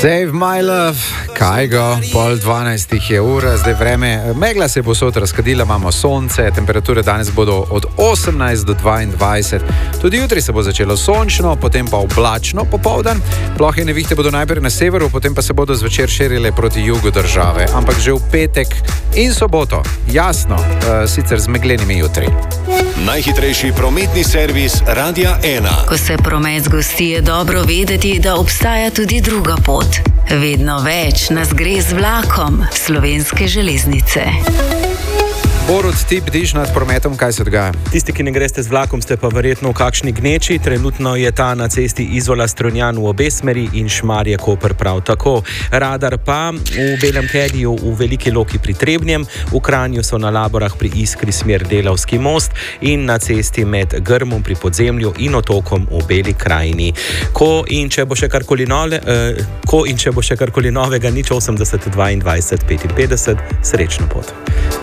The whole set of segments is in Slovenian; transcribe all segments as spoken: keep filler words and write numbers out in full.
Save my love, Kajgo, pol dvanajstih je ura, zdaj vreme, megla se bo sod razkadila, imamo sonce, temperature danes bodo od osemnajst do dvaindvajset, tudi jutri se bo začelo sončno, potem pa oblačno popoldan, plohe nevihte bodo najprej na severu, potem pa se bodo zvečer širile proti jugu države, ampak že v petek in soboto, jasno, uh, sicer z meglenimi jutri. Najhitrejši prometni servis Radia ena. Ko se promet zgosti, je dobro vedeti, da obstaja tudi druga pot. Vedno več nas gre z vlakom Slovenske železnice. Borut, ti bdiš nad prometom, kaj se dogaja? Tisti, ki ne greste z vlakom, ste pa verjetno v kakšni gneči. Trenutno je ta na cesti Izola-Strunjan v obe smeri in Šmarje-Koper prav tako. Radar pa v Belem Kediju v Veliki Loki pri Trebnjem, v Kranju so na Laborah pri Iskri smer Delavski most in na cesti med Grmom pri Podzemlju in Otokom v Beli krajini. Ko in če bo še karkoli, nove, eh, ko in če bo še karkoli novega, nič osemdeset dvaindvajset petinpetdeset, srečno pot.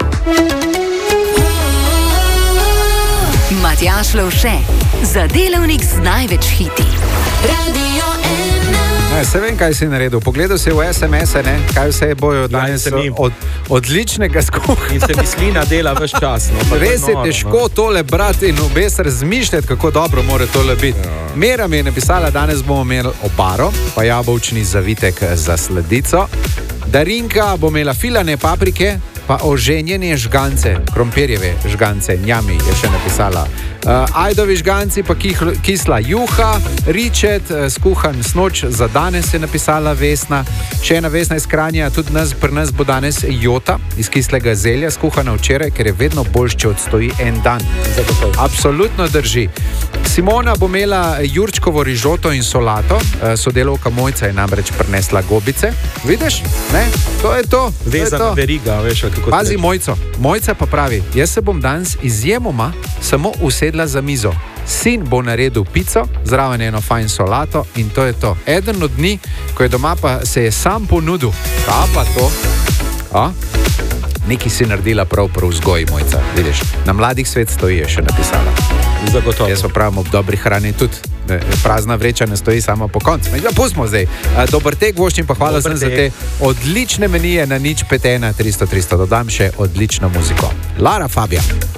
Matjaž Lovše, za delavnik z največ hiti. Radio ena. Ne, se vem, kaj si naredil. Pogledal si v es em es-e, ne? Kaj vse bojo danes od, odličnega skuhati. In se mislina dela ves čas. No, res je noro, težko no. tole brati in obes razmišljati, kako dobro mora tole biti. Ja. Mera mi je napisala, danes bomo imeli oparo, pa jabolčni zavitek za sladico. Darinka bo imela filane paprike, pa oženjene žgance, krompirjeve žgance, njami je še napisala. Uh, ajdovi žganci, pa kihl, kisla juha, ričet, uh, skuhan snoč za danes je napisala Vesna. Še ena Vesna iz Kranja, tudi nas, pri nas bo danes jota iz kislega zelja, skuhana včeraj, ker je vedno boljš, če odstoji en dan. Zagotov. Absolutno drži. Simona bo imela jurčkovo rižoto in solato, uh, sodelovka Mojca je namreč prinesla gobice. Vidiš? Ne? To je to. Vezana veriga, veš, kako Pazi Mojco. Mojca pa pravi, jaz se bom danes izjemoma samo usedla za mizo. Sin bo naredil pico, zraven eno fajn solato in to je to. Eden od dni, ko je doma, pa se je sam ponudil. Kaj pa to? A? Nekaj si naredila prav prav vzgoji, Mojca. Vidiš, na mladih svet stoji, je še napisala. Zagotovo. Jaz pa pravim ob dobri hrani tudi. Prazna vreča ne stoji sama po koncu. Pustimo zdaj. Dober tek, voščim, pa hvala sem za te odlične menije na nič pet ena tristo tristo. Dodam še odlično muziko. Lara Fabian.